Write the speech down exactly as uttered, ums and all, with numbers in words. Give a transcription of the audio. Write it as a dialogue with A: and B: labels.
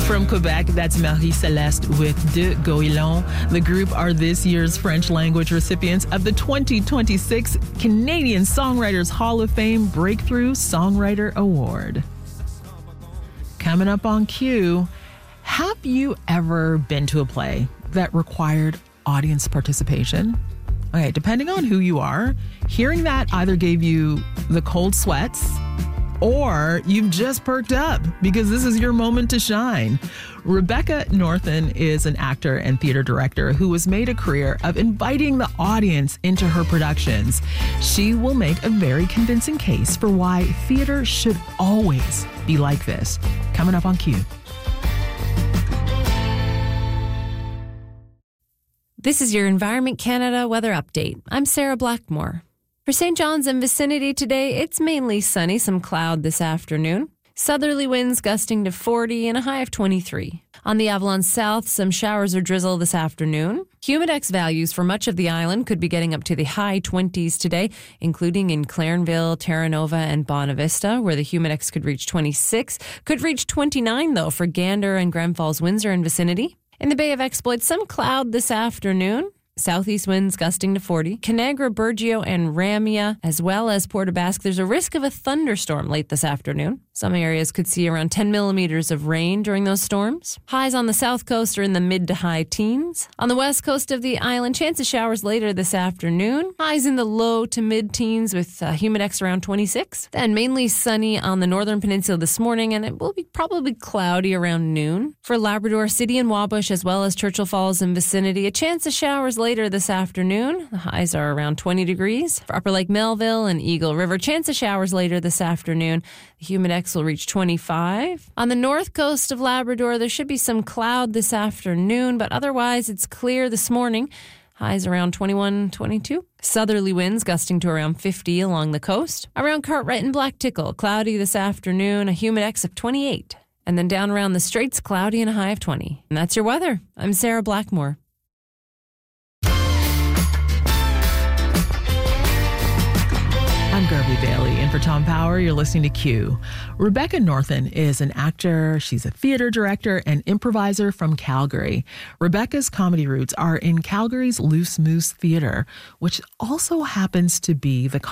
A: From Quebec, that's Marie-Céleste with De Goélon. The group are this year's French language recipients of the twenty twenty-six Canadian Songwriters Hall of Fame Breakthrough Songwriter Award. Coming up on Q, have you ever been to a play that required audience participation? Okay, depending on who you are, hearing that either gave you the cold sweats or you've just perked up because this is your moment to shine. Rebecca Northen is an actor and theater director who has made a career of inviting the audience into her productions. She will make a very convincing case for why theater should always be like this. Coming up on Q.
B: This is your Environment Canada weather update. I'm Sarah Blackmore. For Saint John's and vicinity today, it's mainly sunny, some cloud this afternoon. Southerly winds gusting to forty and a high of twenty-three. On the Avalon South, some showers or drizzle this afternoon. Humidex values for much of the island could be getting up to the high twenties today, including in Clarenville, Terra Nova, and Bonavista, where the Humidex could reach twenty-six. Could reach twenty-nine, though, for Gander and Grand Falls, Windsor, and vicinity. In the Bay of Exploit, some cloud this afternoon. Southeast winds gusting to forty. Conagra, Burgeo, and Ramia, as well as Port aux Basques, there's a risk of a thunderstorm late this afternoon. Some areas could see around ten millimeters of rain during those storms. Highs on the south coast are in the mid to high teens. On the west coast of the island, chance of showers later this afternoon. Highs in the low to mid teens with uh, humidex around twenty-six. Then mainly sunny on the northern peninsula this morning, and it will be probably cloudy around noon. For Labrador City and Wabush, as well as Churchill Falls and vicinity, a chance of showers later this afternoon. The highs are around twenty degrees. For Upper Lake Melville and Eagle River, chance of showers later this afternoon. The humidex will reach twenty-five. On the north coast of Labrador, there should be some cloud this afternoon, but otherwise it's clear this morning. Highs around twenty-one, twenty-two. Southerly winds gusting to around fifty along the coast. Around Cartwright and Black Tickle, cloudy this afternoon, a humidex of twenty-eight. And then down around the Straits, cloudy and a high of twenty. And that's your weather. I'm Sarah Blackmore.
A: I'm Garvey Bailey, and for Tom Power, you're listening to Q. Rebecca Northen is an actor, she's a theater director and improviser from Calgary. Rebecca's comedy roots are in Calgary's Loose Moose Theatre, which also happens to be the